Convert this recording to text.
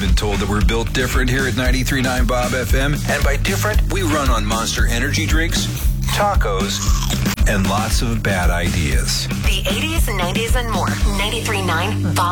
been told that we're built different here at 93.9 Bob FM. And by different, we run on Monster energy drinks, tacos, and lots of bad ideas. The 80s, 90s, and more. 93.9 Bob